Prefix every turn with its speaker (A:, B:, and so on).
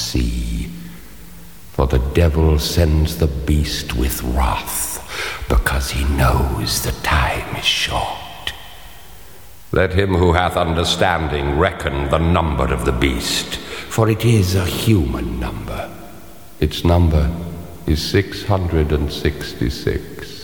A: see. For the devil sends the beast with wrath, because he knows the time is short. Let him who hath understanding reckon the number of the beast, for it is a human number. Its number is 666.